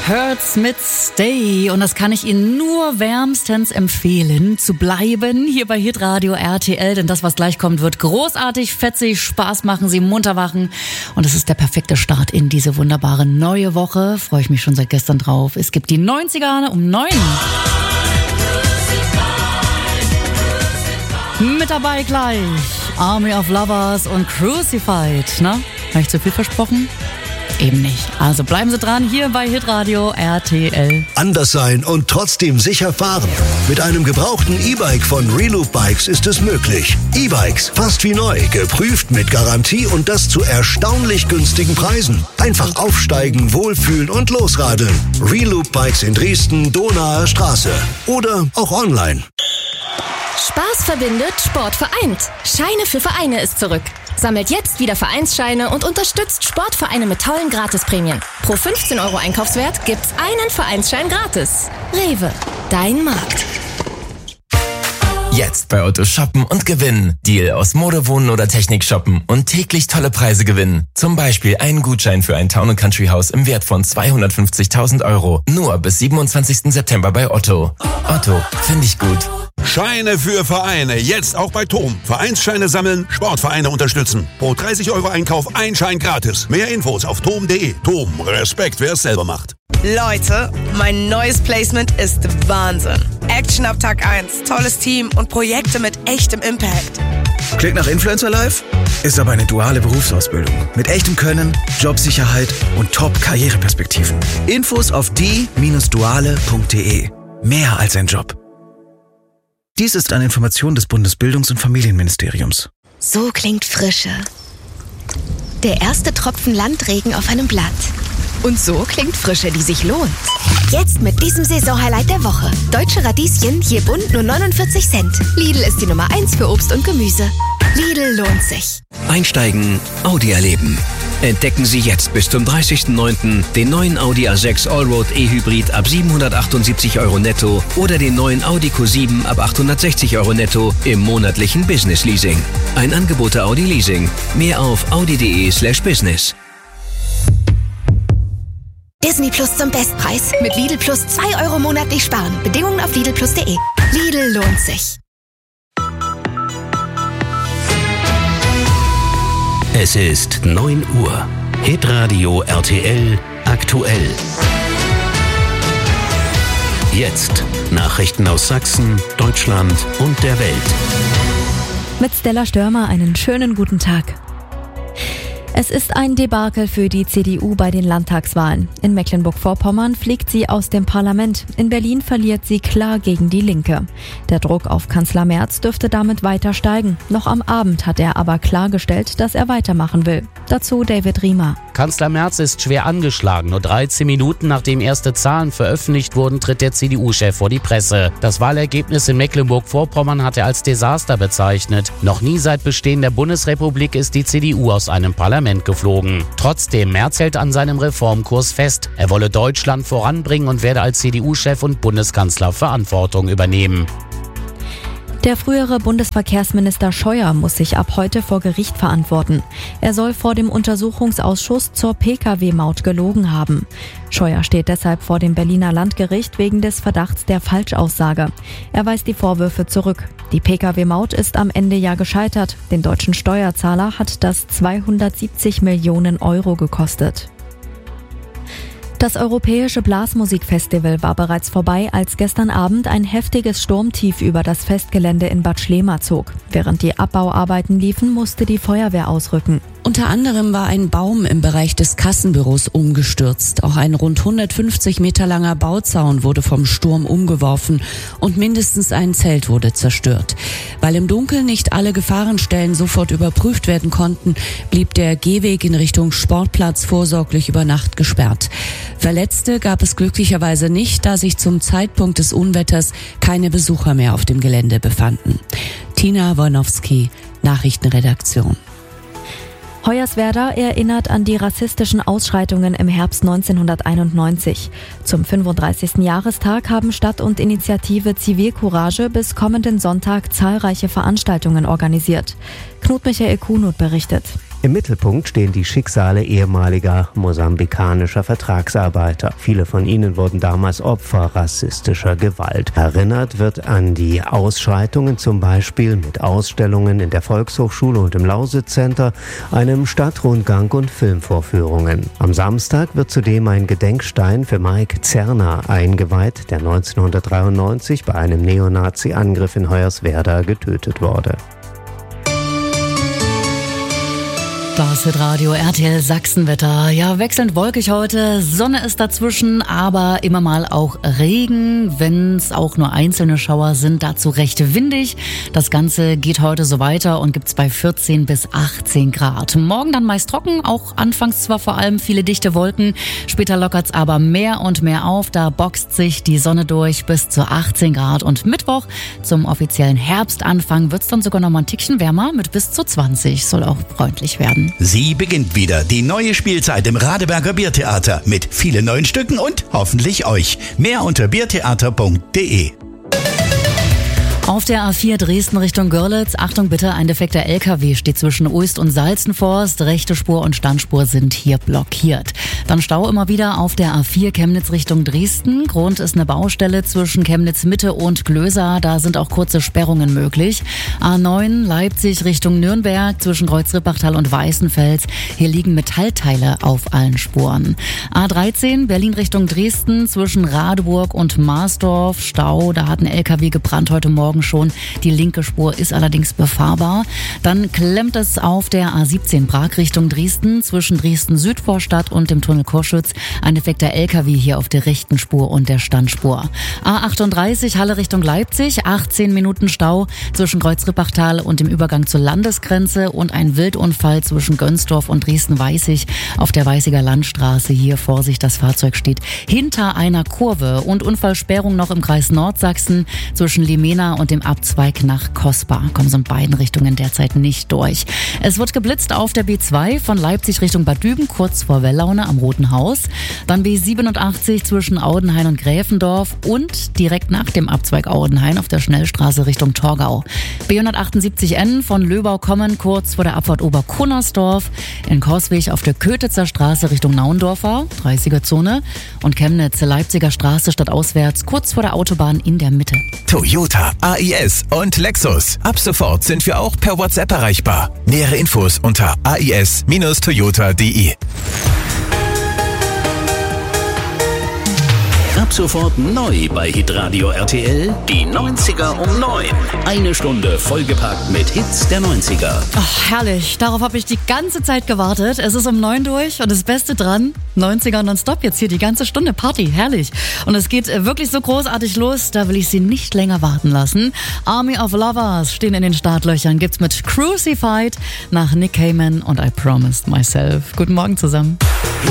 Hurts mit Stay. Und das kann ich Ihnen nur wärmstens empfehlen, zu bleiben hier bei Hitradio RTL. Denn das, was gleich kommt, wird großartig, fetzig, Spaß machen, Sie munter machen. Und es ist der perfekte Start in diese wunderbare neue Woche. Freue ich mich schon seit gestern drauf. Es gibt die 90er um 9. Mit dabei gleich Army of Lovers und Crucified. Na, habe ich zu viel versprochen? Eben nicht. Also bleiben Sie dran, hier bei Hitradio RTL. Anders sein und trotzdem sicher fahren. Mit einem gebrauchten E-Bike von Reloop Bikes ist es möglich. E-Bikes, fast wie neu, geprüft mit Garantie und das zu erstaunlich günstigen Preisen. Einfach aufsteigen, wohlfühlen und losradeln. Reloop Bikes in Dresden, Donaer Straße. Oder auch online. Spaß verbindet, Sport vereint. Scheine für Vereine ist zurück. Sammelt jetzt wieder Vereinsscheine und unterstützt Sportvereine mit tollen Gratisprämien. Pro 15 € Einkaufswert gibt's einen Vereinsschein gratis. Rewe, dein Markt. Jetzt bei Otto shoppen und gewinnen. Deal aus Mode, Wohnen oder Technik shoppen und täglich tolle Preise gewinnen. Zum Beispiel einen Gutschein für ein Town & Country Haus im Wert von 250.000 €. Nur bis 27. September bei Otto. Otto, finde ich gut. Scheine für Vereine, jetzt auch bei TOM. Vereinsscheine sammeln, Sportvereine unterstützen. Pro 30 € Einkauf ein Schein gratis. Mehr Infos auf tom.de. TOM, Respekt, wer es selber macht. Leute, mein neues Placement ist Wahnsinn. Action ab Tag 1, tolles Team und Projekte mit echtem Impact. Klingt nach Influencer Life? Ist aber eine duale Berufsausbildung. Mit echtem Können, Jobsicherheit und Top-Karriereperspektiven. Infos auf die-duale.de. Mehr als ein Job. Dies ist eine Information des Bundesbildungs- und Familienministeriums. So klingt Frische. Der erste Tropfen Landregen auf einem Blatt. Und so klingt Frische, die sich lohnt. Jetzt mit diesem Saisonhighlight der Woche. Deutsche Radieschen, je bunt nur 49 Cent. Lidl ist die Nummer 1 für Obst und Gemüse. Lidl lohnt sich. Einsteigen, Audi erleben. Entdecken Sie jetzt bis zum 30.09. den neuen Audi A6 Allroad E-Hybrid ab 778 € netto oder den neuen Audi Q7 ab 860 € netto im monatlichen Business Leasing. Ein Angebot der Audi Leasing. Mehr auf audi.de/business. Disney Plus zum Bestpreis. Mit Lidl Plus 2 € monatlich sparen. Bedingungen auf lidlplus.de. Lidl lohnt sich. Es ist 9 Uhr. Hitradio RTL aktuell. Jetzt Nachrichten aus Sachsen, Deutschland und der Welt. Mit Stella Störmer einen schönen guten Tag. Es ist ein Debakel für die CDU bei den Landtagswahlen. In Mecklenburg-Vorpommern fliegt sie aus dem Parlament. In Berlin verliert sie klar gegen die Linke. Der Druck auf Kanzler Merz dürfte damit weiter steigen. Noch am Abend hat er aber klargestellt, dass er weitermachen will. Dazu David Riemer. Kanzler Merz ist schwer angeschlagen. Nur 13 Minuten nachdem erste Zahlen veröffentlicht wurden, tritt der CDU-Chef vor die Presse. Das Wahlergebnis in Mecklenburg-Vorpommern hat er als Desaster bezeichnet. Noch nie seit Bestehen der Bundesrepublik ist die CDU aus einem Parlament geflogen. Trotzdem, Merz hält an seinem Reformkurs fest. Er wolle Deutschland voranbringen und werde als CDU-Chef und Bundeskanzler Verantwortung übernehmen. Der frühere Bundesverkehrsminister Scheuer muss sich ab heute vor Gericht verantworten. Er soll vor dem Untersuchungsausschuss zur Pkw-Maut gelogen haben. Scheuer steht deshalb vor dem Berliner Landgericht wegen des Verdachts der Falschaussage. Er weist die Vorwürfe zurück. Die Pkw-Maut ist am Ende ja gescheitert. Den deutschen Steuerzahler hat das 270 Millionen € gekostet. Das Europäische Blasmusikfestival war bereits vorbei, als gestern Abend ein heftiges Sturmtief über das Festgelände in Bad Schlema zog. Während die Abbauarbeiten liefen, musste die Feuerwehr ausrücken. Unter anderem war ein Baum im Bereich des Kassenbüros umgestürzt. Auch ein rund 150 Meter langer Bauzaun wurde vom Sturm umgeworfen und mindestens ein Zelt wurde zerstört. Weil im Dunkeln nicht alle Gefahrenstellen sofort überprüft werden konnten, blieb der Gehweg in Richtung Sportplatz vorsorglich über Nacht gesperrt. Verletzte gab es glücklicherweise nicht, da sich zum Zeitpunkt des Unwetters keine Besucher mehr auf dem Gelände befanden. Tina Wojnowski, Nachrichtenredaktion. Hoyerswerda erinnert an die rassistischen Ausschreitungen im Herbst 1991. Zum 35. Jahrestag haben Stadt und Initiative Zivilcourage bis kommenden Sonntag zahlreiche Veranstaltungen organisiert. Knut Michael Kunut berichtet. Im Mittelpunkt stehen die Schicksale ehemaliger mosambikanischer Vertragsarbeiter. Viele von ihnen wurden damals Opfer rassistischer Gewalt. Erinnert wird an die Ausschreitungen, zum Beispiel mit Ausstellungen in der Volkshochschule und im Lausitz-Center, einem Stadtrundgang und Filmvorführungen. Am Samstag wird zudem ein Gedenkstein für Mike Zerner eingeweiht, der 1993 bei einem Neonazi-Angriff in Hoyerswerda getötet wurde. Das Hitradio RTL Sachsenwetter. Ja, wechselnd wolkig heute, Sonne ist dazwischen, aber immer mal auch Regen, wenn es auch nur einzelne Schauer sind, dazu recht windig. Das Ganze geht heute so weiter und gibt's bei 14 bis 18 Grad. Morgen dann meist trocken, auch anfangs zwar vor allem viele dichte Wolken, später lockert's aber mehr und mehr auf, da boxt sich die Sonne durch bis zu 18 Grad und Mittwoch zum offiziellen Herbstanfang wird's dann sogar noch mal ein Tickchen wärmer mit bis zu 20, soll auch freundlich werden. Sie beginnt wieder, die neue Spielzeit im Radeberger Biertheater mit vielen neuen Stücken und hoffentlich euch. Mehr unter biertheater.de. Auf der A4 Dresden Richtung Görlitz, Achtung bitte, ein defekter LKW steht zwischen Uist und Salzenforst. Rechte Spur und Standspur sind hier blockiert. Dann Stau immer wieder auf der A4 Chemnitz Richtung Dresden. Grund ist eine Baustelle zwischen Chemnitz Mitte und Glösa. Da sind auch kurze Sperrungen möglich. A9 Leipzig Richtung Nürnberg zwischen Kreuz-Rippachtal und Weißenfels. Hier liegen Metallteile auf allen Spuren. A13 Berlin Richtung Dresden zwischen Radeburg und Marsdorf. Stau, da hat ein LKW gebrannt heute Morgen schon. Die linke Spur ist allerdings befahrbar. Dann klemmt es auf der A17 Prag Richtung Dresden zwischen Dresden-Südvorstadt und dem Tunnel Koschütz. Ein defekter LKW hier auf der rechten Spur und der Standspur. A38 Halle Richtung Leipzig, 18 Minuten Stau zwischen Kreuz-Rippachtal und dem Übergang zur Landesgrenze und ein Wildunfall zwischen Gönsdorf und Dresden-Weißig auf der Weißiger Landstraße. Hier Vorsicht, das Fahrzeug steht hinter einer Kurve und Unfallsperrung noch im Kreis Nordsachsen zwischen Limena und dem Abzweig nach Kospa. Kommen so in beiden Richtungen derzeit nicht durch. Es wird geblitzt auf der B2 von Leipzig Richtung Bad Düben, kurz vor Wellaune am Roten Haus. Dann B87 zwischen Audenhain und Gräfendorf und direkt nach dem Abzweig Audenhain auf der Schnellstraße Richtung Torgau. B178N von Löbau kommen, kurz vor der Abfahrt Oberkunnersdorf. In Korsweg auf der Kötitzer Straße Richtung Naundorfer, 30er-Zone. Und Chemnitz, Leipziger Straße stadtauswärts, kurz vor der Autobahn in der Mitte. Toyota, AIS und Lexus. Ab sofort sind wir auch per WhatsApp erreichbar. Nähere Infos unter ais-toyota.de. Ab sofort neu bei Hitradio RTL, die 90er um 9. Eine Stunde vollgepackt mit Hits der 90er. Ach, herrlich. Darauf habe ich die ganze Zeit gewartet. Es ist um 9 durch und das Beste dran, 90er nonstop jetzt hier die ganze Stunde Party. Herrlich. Und es geht wirklich so großartig los, da will ich Sie nicht länger warten lassen. Army of Lovers stehen in den Startlöchern. Gibt's mit Crucified nach Nick Cayman und I Promised Myself. Guten Morgen zusammen.